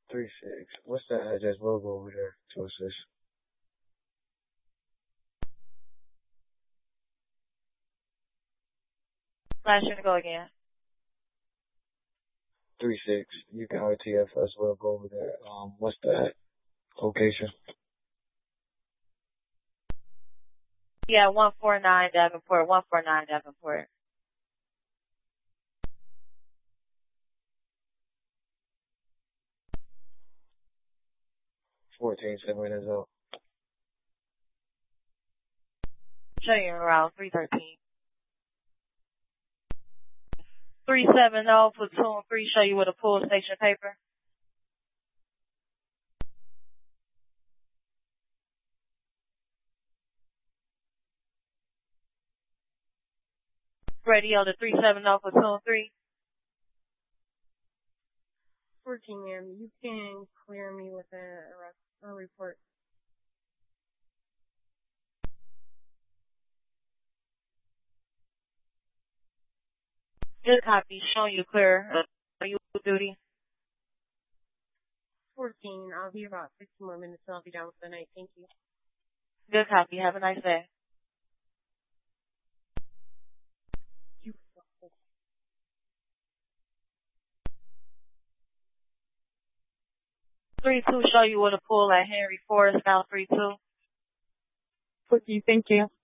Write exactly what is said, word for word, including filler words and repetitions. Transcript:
Three six. What's the address? We'll go over there to assist. Last year to go again. Three six. You can R T F us. We'll go over there. Um, what's that location? Yeah, one four nine Davenport, one four nine Davenport. Fourteen seven minutes out. Show you around three thirteen. Three seven zero platoon three. Show you with a pull station paper. Radio to three seven zero platoon three. fourteen, ma'am. You can clear me with a, a, a report. Good copy. Showing you clear. Are you duty? fourteen. I'll be about fifteen more minutes and I'll be done with the night. Thank you. Good copy. Have a nice day. You three two. Show you with a pull at Henry Forest, now three two. Thank you. Thank you.